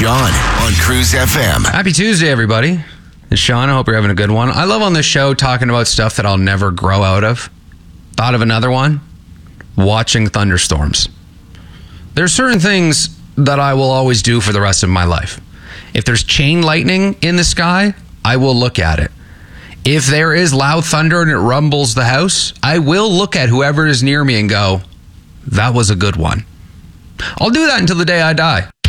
Sean on Cruise FM. Happy Tuesday, everybody. It's Sean. I hope you're having a good one. I love on this show talking about stuff that I'll never grow out of. Thought of another one? Watching thunderstorms. There's certain things that I will always do for the rest of my life. If there's chain lightning in the sky, I will look at it. If there is loud thunder and it rumbles the house, I will look at whoever is near me and go, that was a good one. I'll do that until the day I die.